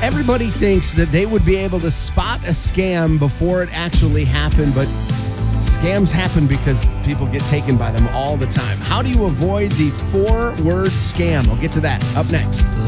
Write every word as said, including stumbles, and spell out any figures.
Everybody thinks that they would be able to spot a scam before it actually happened, but scams happen because people get taken by them all the time. How do you avoid the four-word scam? I'll get to that up next.